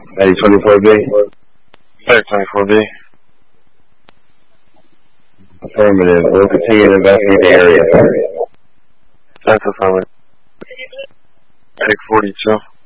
Eddie 24B. Static 24B. Affirmative. We'll continue to investigate the area. That's affirmative. Take 42.